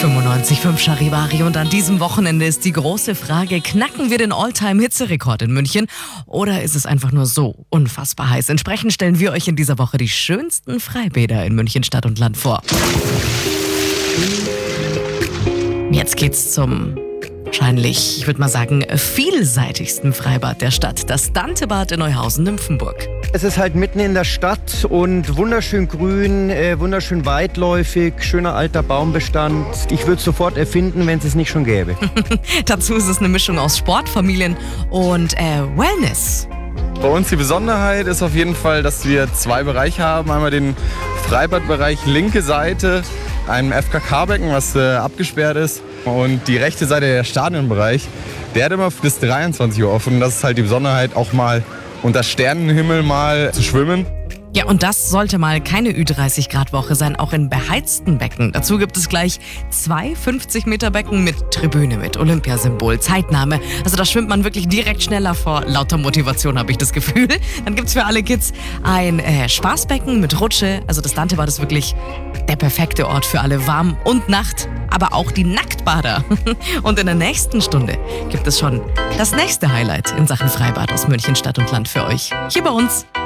95.5 Charivari und an diesem Wochenende ist die große Frage, knacken wir den All-Time-Hitzerekord in München oder ist es einfach nur so unfassbar heiß? Entsprechend stellen wir euch in dieser Woche die schönsten Freibäder in München Stadt und Land vor. Jetzt geht's zum wahrscheinlich, ich würde mal sagen, vielseitigsten Freibad der Stadt, das Dantebad in Neuhausen-Nymphenburg. Es ist halt mitten in der Stadt und wunderschön grün, wunderschön weitläufig, schöner alter Baumbestand. Ich würde es sofort erfinden, wenn es es nicht schon gäbe. Dazu ist es eine Mischung aus Sport, Familien und Wellness. Bei uns die Besonderheit ist auf jeden Fall, dass wir zwei Bereiche haben. Einmal den Freibadbereich linke Seite, ein FKK-Becken, was abgesperrt ist. Und die rechte Seite, der Stadionbereich, der hat immer bis 23 Uhr offen. Das ist halt die Besonderheit, auch mal unter Sternenhimmel mal zu schwimmen. Ja, und das sollte mal keine Ü30-Grad-Woche sein, auch in beheizten Becken. Dazu gibt es gleich 2 50-Meter-Becken mit Tribüne, mit Olympiasymbol, Zeitnahme. Also da schwimmt man wirklich direkt schneller vor lauter Motivation, habe ich das Gefühl. Dann gibt's für alle Kids ein Spaßbecken mit Rutsche. Also das Dantebad ist wirklich der perfekte Ort für alle Warm- und Nacht, aber auch die Nacktbader. Und in der nächsten Stunde gibt es schon das nächste Highlight in Sachen Freibad aus München Stadt und Land für euch. Hier bei uns.